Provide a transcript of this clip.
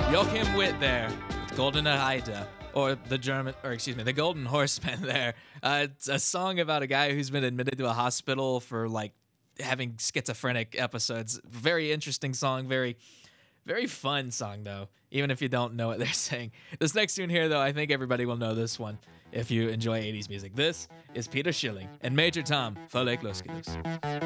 Joachim Witt there, Golden Haida, or the Golden Horseman there. It's a song about a guy who's been admitted to a hospital for like having schizophrenic episodes. Very interesting song, very, very fun song though, even if you don't know what they're saying. This next tune here though, I think everybody will know this one if you enjoy 80s music. This is Peter Schilling and Major Tom for Lake Los Gatos.